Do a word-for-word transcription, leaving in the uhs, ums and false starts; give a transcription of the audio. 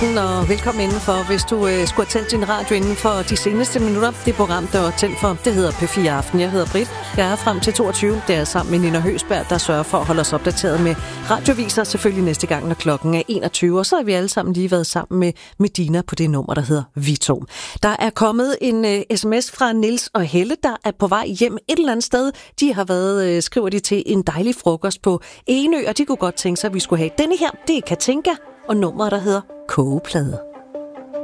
Og velkommen indenfor, hvis du øh, skulle have tændt din radio inden for de seneste minutter. Det program, der var tændt for, det hedder P fire Aften. Jeg hedder Britt. Jeg er frem til toogtyve. Det er sammen med Nina Høsberg, der sørger for at holde os opdateret med radioviser. Selvfølgelig næste gang, når klokken er enogtyve. Og så har vi alle sammen lige været sammen med Medina på det nummer, der hedder Vito. Der er kommet en øh, sms fra Niels og Helle, der er på vej hjem et eller andet sted. De har været, øh, skriver de, til en dejlig frokost på Enø, og de kunne godt tænke sig, at vi skulle have denne her. Det er Katinka og nummeret, der hedder Kogeplade.